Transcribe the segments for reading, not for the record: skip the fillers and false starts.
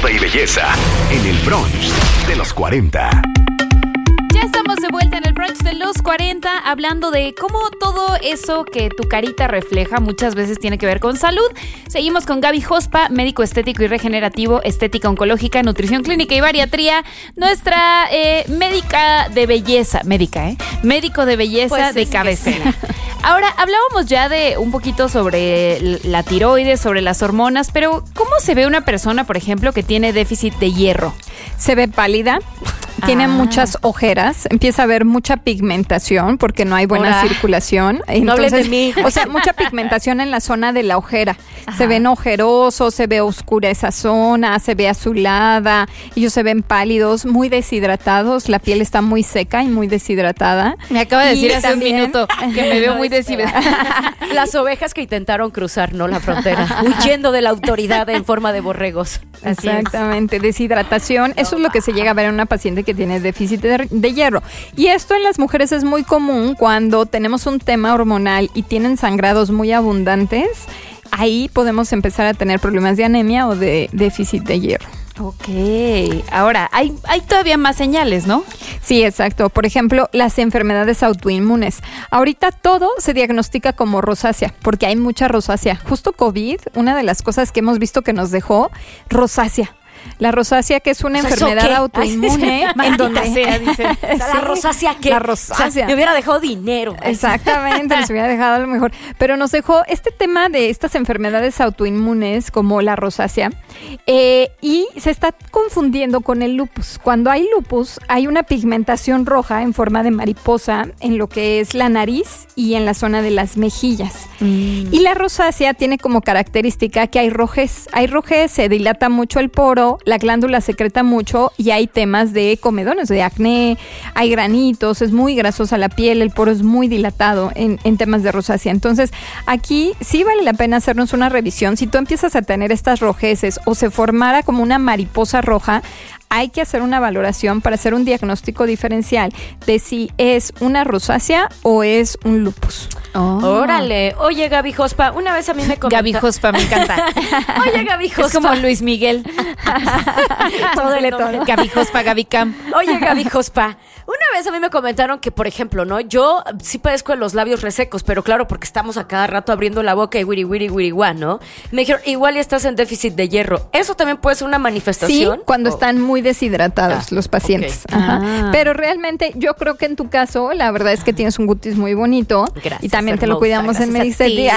moda y belleza en el brunch de los 40. Ya estamos de vuelta en el brunch de los 40 hablando de cómo todo eso que tu carita refleja muchas veces tiene que ver con salud. Seguimos con Gaby Jospa, médico estético y regenerativo, estética oncológica, nutrición clínica y bariatría, nuestra médica de belleza, médico de belleza pues de cabecera. Ahora, hablábamos ya de un poquito sobre la tiroides, sobre las hormonas, pero ¿cómo se ve una persona, por ejemplo, que tiene déficit de hierro? Se ve pálida. Tiene muchas ojeras, empieza a haber mucha pigmentación porque no hay buena circulación. Entonces, no hables de mí. O sea, mucha pigmentación en la zona de la ojera. Ajá. Se ven ojerosos, se ve oscura esa zona, se ve azulada, ellos se ven pálidos, muy deshidratados, la piel está muy seca y muy deshidratada. Me acaba de decir hace un minuto que me veo muy deshidratada. Las ovejas que intentaron cruzar, ¿no? La frontera, huyendo de la autoridad en forma de borregos. Exactamente, deshidratación, eso es lo que se llega a ver en una paciente que tiene déficit de hierro. Y esto en las mujeres es muy común cuando tenemos un tema hormonal y tienen sangrados muy abundantes. Ahí podemos empezar a tener problemas de anemia o de déficit de hierro. Ok, ahora, hay todavía más señales, ¿no? Sí, exacto. Por ejemplo, las enfermedades autoinmunes. Ahorita todo se diagnostica como rosácea, porque hay mucha rosácea. Justo COVID, una de las cosas que hemos visto que nos dejó, rosácea. La rosácea, que es una enfermedad autoinmune, en donde sea, dice. ¿La rosácea qué? La rosácea. O sea, me hubiera dejado dinero. Exactamente, nos hubiera dejado a lo mejor. Pero nos dejó este tema de estas enfermedades autoinmunes como la rosácea y se está confundiendo con el lupus. Cuando hay lupus, hay una pigmentación roja en forma de mariposa en lo que es la nariz y en la zona de las mejillas. Y la rosácea tiene como característica que hay rojez. Hay rojez, se dilata mucho el poro, la glándula secreta mucho y hay temas de comedones, de acné, hay granitos, es muy grasosa la piel, el poro es muy dilatado en temas de rosácea. Entonces, aquí sí vale la pena hacernos una revisión. Si tú empiezas a tener estas rojeces o se formara como una mariposa roja, hay que hacer una valoración para hacer un diagnóstico diferencial de si es una rosácea o es un lupus. Oh. Órale. Oye, Gaby Jospa, una vez a mí me comentaron... Gaby Jospa, me encanta. Oye, Gaby Jospa. Es como Luis Miguel. Todo. Gaby Jospa, Gaby Cam. Oye, Gaby Jospa, una vez a mí me comentaron que, por ejemplo, ¿no? Yo sí padezco de los labios resecos, pero claro, porque estamos a cada rato abriendo la boca y wiri, ¿no? Me dijeron, igual ya estás en déficit de hierro. ¿Eso también puede ser una manifestación? Sí, cuando están muy deshidratados los pacientes. Okay. Ajá. Pero realmente yo creo que en tu caso, la verdad es que tienes un cutis muy bonito. Gracias, y también te lo hermosa, cuidamos en Medicestia.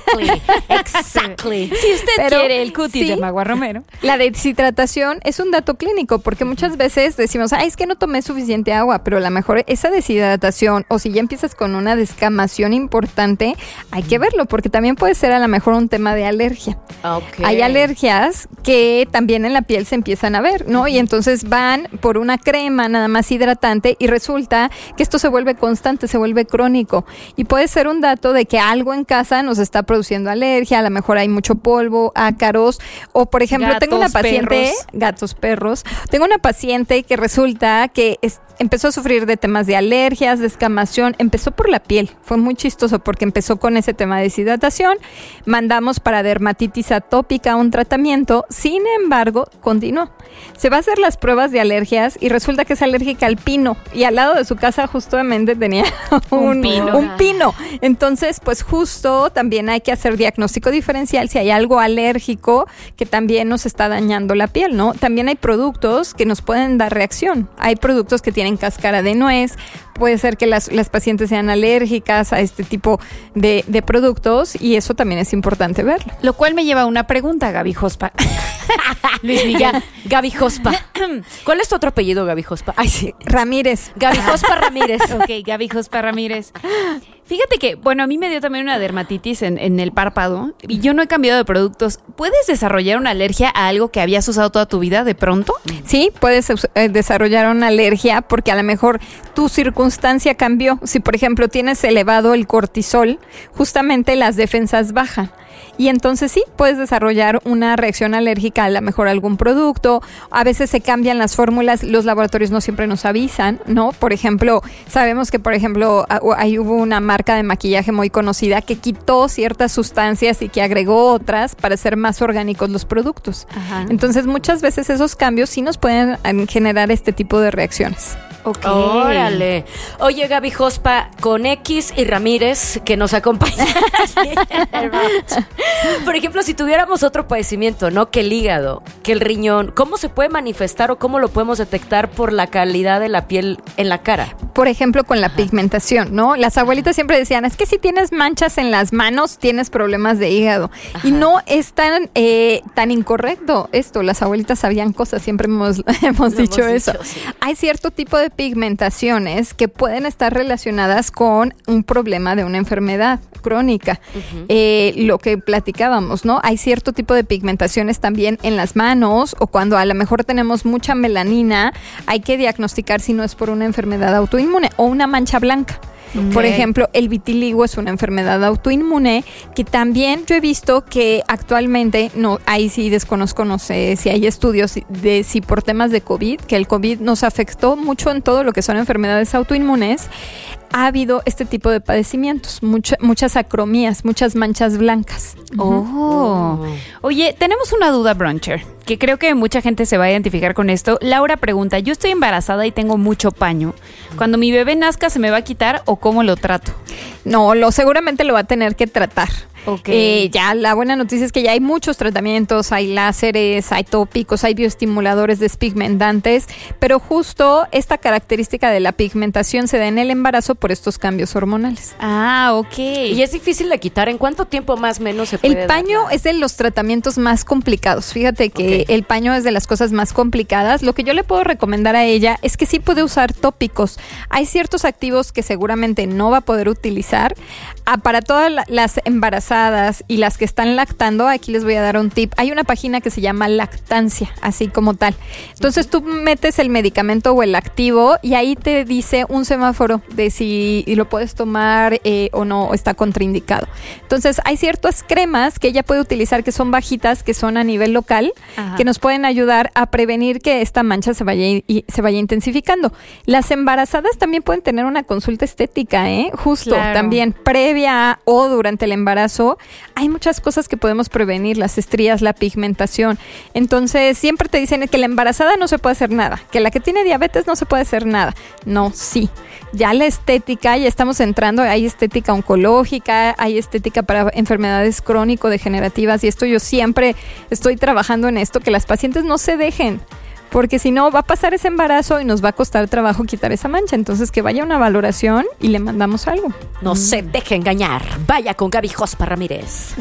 Exactly. Si usted quiere el cutis de Magua Romero. La deshidratación es un dato clínico porque muchas veces decimos, es que no tomé suficiente agua, pero a lo mejor esa deshidratación o si ya empiezas con una descamación importante, hay que verlo porque también puede ser a lo mejor un tema de alergia. Okay. Hay alergias que también en la piel se empiezan a ver, ¿no? Y entonces van por una crema nada más hidratante y resulta que esto se vuelve constante, se vuelve crónico y puede ser un dato de que algo en casa nos está produciendo alergia, a lo mejor hay mucho polvo, ácaros o por ejemplo tengo una paciente, gatos, perros, tengo una paciente que resulta que empezó a sufrir de temas de alergias, de descamación, empezó por la piel, fue muy chistoso porque empezó con ese tema de deshidratación, mandamos para dermatitis atópica un tratamiento, sin embargo, continuó. Se va a hacer las pruebas de alergias y resulta que es alérgica al pino y al lado de su casa justamente tenía un pino. Entonces, pues justo también hay que hacer diagnóstico diferencial si hay algo alérgico que también nos está dañando la piel, ¿no? También hay productos que nos pueden dar reacción. Hay productos que tienen cáscara de nuez, puede ser que las pacientes sean alérgicas a este tipo de productos y eso también es importante verlo. Lo cual me lleva a una pregunta, Gaby Jospa. Luis Miguel, Gaby Jospa. ¿Cuál es tu otro apellido, Gaby Jospa? Ay, sí. Ramírez. Gaby Jospa Ramírez. Ok, Gaby Jospa Ramírez. Fíjate que, bueno, a mí me dio también una dermatitis en el párpado y yo no he cambiado de productos. ¿Puedes desarrollar una alergia a algo que habías usado toda tu vida de pronto? Sí, puedes desarrollar una alergia porque a lo mejor tu circunstancia cambió. Si, por ejemplo, tienes elevado el cortisol, justamente las defensas bajan. y entonces sí, puedes desarrollar una reacción alérgica a lo mejor a algún producto. A veces se cambian las fórmulas, los laboratorios no siempre nos avisan, ¿no? Por ejemplo, sabemos que, por ejemplo, ahí hubo una marca de maquillaje muy conocida que quitó ciertas sustancias y que agregó otras para hacer más orgánicos los productos. Ajá. Entonces, muchas veces esos cambios sí nos pueden generar este tipo de reacciones. Ok. Órale. Oye, Gaby Jospa, con X y Ramírez, que nos acompañan. Por ejemplo, si tuviéramos otro padecimiento, ¿no? Que el hígado, que el riñón, ¿cómo se puede manifestar o cómo lo podemos detectar por la calidad de la piel en la cara? Por ejemplo, con la pigmentación, ¿no? Las abuelitas siempre decían, es que si tienes manchas en las manos, tienes problemas de hígado. Ajá. Y no es tan incorrecto esto. Las abuelitas sabían cosas, siempre hemos dicho eso. Sí. Hay cierto tipo de pigmentaciones que pueden estar relacionadas con un problema de una enfermedad crónica. Lo que platicábamos, ¿no? Hay cierto tipo de pigmentaciones también en las manos, o cuando a lo mejor tenemos mucha melanina, hay que diagnosticar si no es por una enfermedad autoinmune o una mancha blanca. Okay. Por ejemplo, el vitiligo es una enfermedad autoinmune que también yo he visto que actualmente, no, ahí sí desconozco, no sé si hay estudios de si por temas de COVID, que el COVID nos afectó mucho en todo lo que son enfermedades autoinmunes, ha habido este tipo de padecimientos, muchas acromías, muchas manchas blancas. Oye, tenemos una duda, bruncher, que creo que mucha gente se va a identificar con esto. Laura pregunta, yo estoy embarazada y tengo mucho paño. ¿Cuando mi bebé nazca se me va a quitar o cómo lo trato? No, seguramente lo va a tener que tratar. Okay. Ya la buena noticia es que ya hay muchos tratamientos, hay láseres, hay tópicos, hay bioestimuladores despigmentantes, pero justo esta característica de la pigmentación se da en el embarazo por estos cambios hormonales. Ah, ok. Y es difícil de quitar. ¿En cuánto tiempo más o menos se puede El paño dar? Es de los tratamientos más complicados. Fíjate que el paño es de las cosas más complicadas. Lo que yo le puedo recomendar a ella es que sí puede usar tópicos. Hay ciertos activos que seguramente no va a poder utilizar. Para todas las embarazadas y las que están lactando, aquí les voy a dar un tip. Hay una página que se llama Lactancia, así como tal. Entonces tú metes el medicamento o el activo y ahí te dice un semáforo de si lo puedes tomar o no, o está contraindicado. Entonces hay ciertas cremas que ella puede utilizar que son bajitas, que son a nivel local, ajá, que nos pueden ayudar a prevenir que esta mancha se vaya intensificando. Las embarazadas también pueden tener una consulta estética, justo, claro, también previa o durante el embarazo. Hay muchas cosas que podemos prevenir, las estrías, la pigmentación. Entonces, siempre te dicen que la embarazada no se puede hacer nada, que la que tiene diabetes no se puede hacer nada. No, sí. Ya la estética, ya estamos entrando, hay estética oncológica, hay estética para enfermedades crónico-degenerativas, y esto yo siempre estoy trabajando en esto, que las pacientes no se dejen, porque si no va a pasar ese embarazo y nos va a costar trabajo quitar esa mancha. Entonces que vaya a una valoración y le mandamos algo. No se deje engañar. Vaya con Gaby Jospa Ramírez.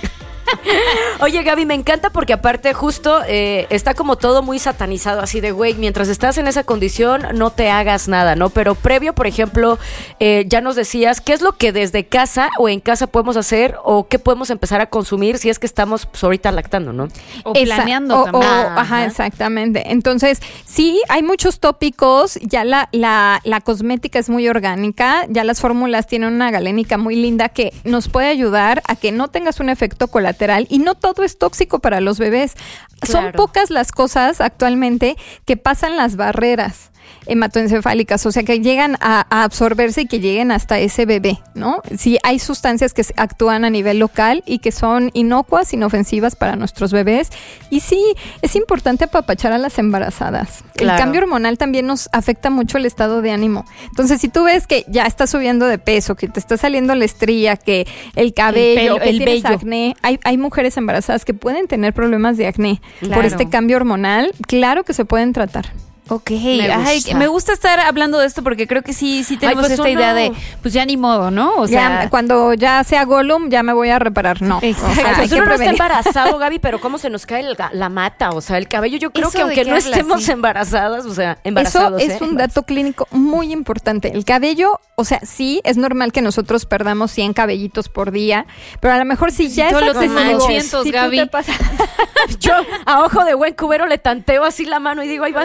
Oye, Gaby, me encanta porque aparte justo está como todo muy satanizado, así de, güey, mientras estás en esa condición no te hagas nada, ¿no? Pero previo, por ejemplo, ya nos decías, ¿qué es lo que desde casa o en casa podemos hacer o qué podemos empezar a consumir si es que estamos pues, ahorita lactando, ¿no? O planeando también. Ajá, exactamente. Entonces, sí, hay muchos tópicos, ya la cosmética es muy orgánica, ya las fórmulas tienen una galénica muy linda que nos puede ayudar a que no tengas un efecto colateral, y no todo es tóxico para los bebés. Claro. Son pocas las cosas actualmente que pasan las barreras hematoencefálicas, o sea, que llegan a absorberse y que lleguen hasta ese bebé, ¿no? Sí, hay sustancias que actúan a nivel local y que son inocuas, inofensivas para nuestros bebés. Y sí, es importante apapachar a las embarazadas. Claro. El cambio hormonal también nos afecta mucho el estado de ánimo. Entonces, si tú ves que ya estás subiendo de peso, que te está saliendo la estría, que el cabello, que tienes acné, hay mujeres embarazadas que pueden tener problemas de acné, claro, por este cambio hormonal. Claro que se pueden tratar. Ok, me gusta estar hablando de esto porque creo que sí tenemos esta idea de, pues ya ni modo, ¿no? O sea, cuando ya sea Gollum, ya me voy a reparar, no. Exacto. O sea, pues uno no está embarazado, Gaby, pero cómo se nos cae la mata, o sea, el cabello. Yo creo que aunque no estemos embarazadas, o sea, embarazados. Eso es un dato clínico muy importante. El cabello, o sea, sí, es normal que nosotros perdamos 100 cabellitos por día, pero a lo mejor si ya es excesivo, si Gaby. tú te pasas. Yo a ojo de buen cubero le tanteo así la mano y digo, ahí van como 300.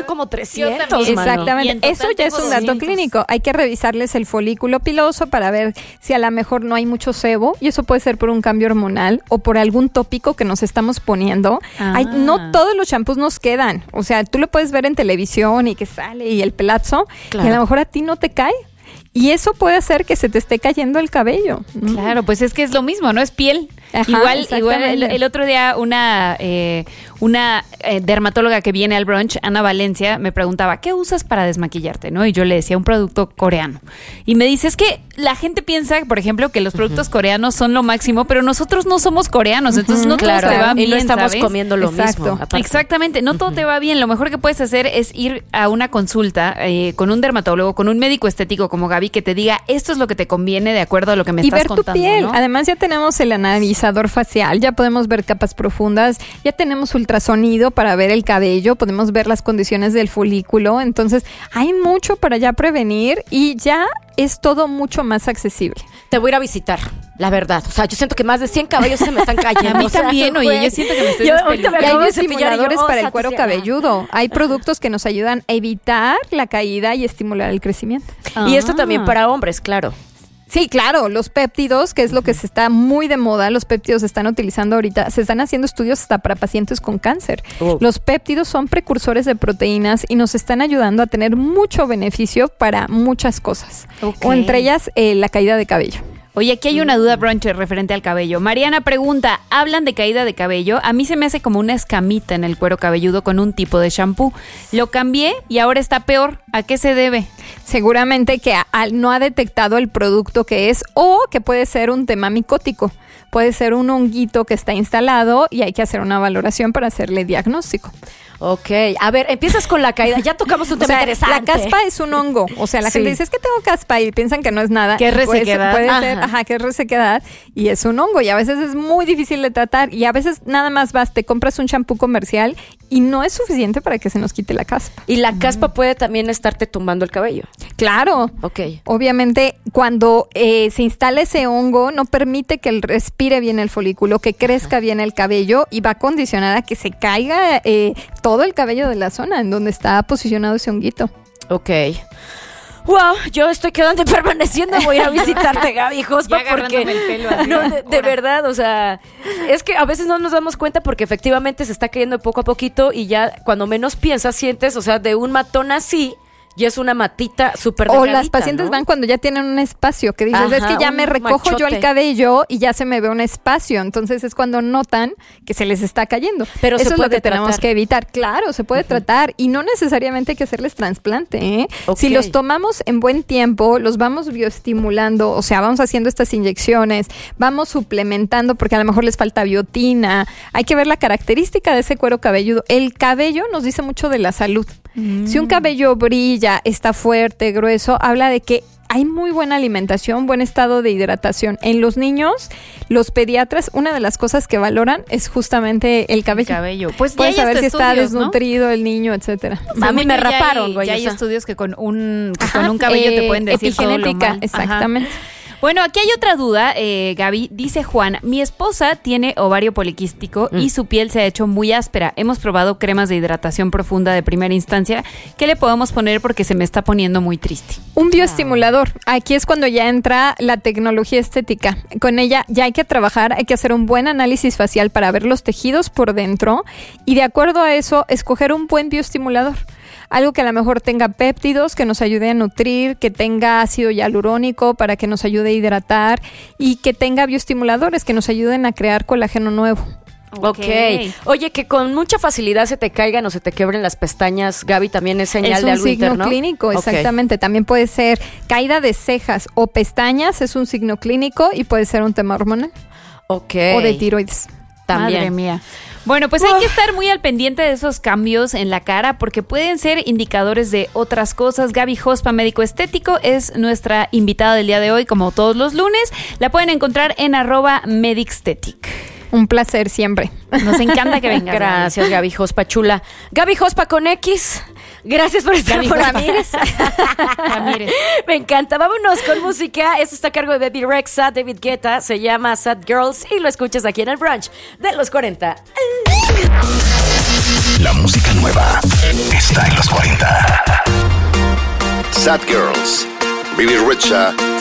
300, también. mano. Exactamente. Y en total Eso ya es tengo un dato 200. clínico. Hay que revisarles el folículo piloso para ver si a lo mejor no hay mucho sebo, y eso puede ser por un cambio hormonal o por algún tópico que nos estamos poniendo. No todos los champús nos quedan. O sea, tú lo puedes ver en televisión y que sale y el pelazo, Claro. y a lo mejor a ti no te cae. Y eso puede hacer que se te esté cayendo el cabello. Claro, pues es que es lo mismo, ¿no? Es piel. Ajá, igual exactamente. el otro día una dermatóloga que viene al brunch, Ana Valencia, me preguntaba, ¿qué usas para desmaquillarte? ¿No? Y yo le decía, un producto coreano. Y me dice, es que la gente piensa, por ejemplo, que los productos coreanos son lo máximo, pero nosotros no somos coreanos, entonces no Claro, todo te va y bien, no estamos ¿sabes? comiendo lo Exacto. mismo. aparte. Exactamente, no todo te va bien. Lo mejor que puedes hacer es ir a una consulta con un dermatólogo, con un médico estético como Gaby, que te diga, esto es lo que te conviene de acuerdo a lo que me Y estás ver contando, tu piel. ¿no? Además ya tenemos el analizador facial, ya podemos ver capas profundas, ya tenemos ultrasonido para ver el cabello, podemos ver las condiciones del folículo. Entonces hay mucho para ya prevenir y ya es todo mucho más accesible. Te voy a ir a visitar, la verdad. O sea, yo siento que más de 100 cabellos se me están cayendo. A mí O sea, también, oye, güey. yo siento que me estoy ahorita me Y hay acabo de cepillar y yo, estimuladores para el Satu, cuero sí, cabelludo. Hay productos que nos ayudan a evitar la caída y estimular el crecimiento. Y esto también para hombres, claro. Sí, claro, los péptidos, que es lo que se está muy de moda, los péptidos se están utilizando ahorita, se están haciendo estudios hasta para pacientes con cáncer. Los péptidos son precursores de proteínas y nos están ayudando a tener mucho beneficio para muchas cosas, Ok. o entre ellas la caída de cabello. Oye, aquí hay una duda, bruncher, referente al cabello. Mariana pregunta, ¿hablan de caída de cabello? A mí se me hace como una escamita en el cuero cabelludo con un tipo de shampoo. Lo cambié y ahora está peor. ¿A qué se debe? Seguramente que no ha detectado el producto que es, o que puede ser un tema micótico. Puede ser un honguito que está instalado y hay que hacer una valoración para hacerle diagnóstico. Ok, a ver, empiezas con la caída. Ya tocamos un O tema sea, interesante. la caspa es un hongo. O sea, la Sí. gente dice, es que tengo caspa y piensan que no es nada. Que es Y resequedad. Puede ser, Ajá. que es resequedad y es un hongo. Y a veces es muy difícil de tratar. Y a veces nada más te compras un champú comercial y no es suficiente para que se nos quite la caspa. Y la caspa puede también estarte tumbando el cabello. Claro. Ok. Obviamente, cuando se instala ese hongo, no permite que respire bien el folículo, que crezca bien el cabello y va a condicionar a que se caiga todo el cabello de la zona en donde está posicionado ese honguito. Ok. Wow, yo estoy quedando y permaneciendo. Voy a ir a visitarte, Gaby Jospa, Ya agarrándome porque el pelo así, no, ¿no? de verdad, o sea, es que a veces no nos damos cuenta porque efectivamente se está cayendo poco a poquito y ya cuando menos piensas sientes, o sea, de un matón así y es una matita súper O delgadita, las pacientes ¿no? van cuando ya tienen un espacio, que dices, Ajá, es que ya me un recojo yo el machote. cabello y ya se me ve un espacio. Entonces es cuando notan que se les está cayendo. Pero se eso es lo puede que tenemos tratar. que evitar. Claro, se puede tratar y no necesariamente hay que hacerles trasplante. ¿Eh? Ok. Si los tomamos en buen tiempo, los vamos bioestimulando, o sea, vamos haciendo estas inyecciones, vamos suplementando porque a lo mejor les falta biotina. Hay que ver la característica de ese cuero cabelludo. El cabello nos dice mucho de la salud. Si un cabello brilla, está fuerte, grueso, habla de que hay muy buena alimentación, buen estado de hidratación. En los niños, los pediatras, una de las cosas que valoran es justamente el cabello. Pues ya Puedes hay saber hasta si está estudios, ¿no? desnutrido el niño, etcétera. A mí me Según yo, ya raparon, hay- güey, Ya o hay sea. estudios que con un cabello te pueden decir todo lo epigenética, mal. exactamente. Ajá. Bueno, aquí hay otra duda, Gaby. Dice Juan, mi esposa tiene ovario poliquístico y su piel se ha hecho muy áspera. Hemos probado cremas de hidratación profunda de primera instancia. ¿Qué le podemos poner porque se me está poniendo muy triste? Un bioestimulador. Aquí es cuando ya entra la tecnología estética. Con ella ya hay que trabajar, hay que hacer un buen análisis facial para ver los tejidos por dentro y de acuerdo a eso escoger un buen bioestimulador. Algo que a lo mejor tenga péptidos, que nos ayude a nutrir, que tenga ácido hialurónico para que nos ayude a hidratar y que tenga bioestimuladores que nos ayuden a crear colágeno nuevo. Ok. Oye, que con mucha facilidad se te caigan o se te quebren las pestañas, Gaby, también es señal Es de un algo signo interno. clínico, Ok. exactamente. También puede ser caída de cejas o pestañas, es un signo clínico y puede ser un tema hormonal Ok. o de tiroides. También. Madre mía. Bueno, pues hay que estar muy al pendiente de esos cambios en la cara porque pueden ser indicadores de otras cosas. Gaby Jospa, médico estético, es nuestra invitada del día de hoy, como todos los lunes. La pueden encontrar en @medicstetic. Un placer siempre. Nos encanta que vengas. Gracias, Gaby Jospa, chula. Gaby Jospa con X. Gracias por estar Gaby por Jospa. Ramírez. Ramírez. Me encanta. Vámonos con música. Esto está a cargo de Baby Rexha, David Guetta. Se llama Sad Girls y lo escuchas aquí en el brunch de los 40. La música nueva está en los 40. Sad Girls, Billy Richa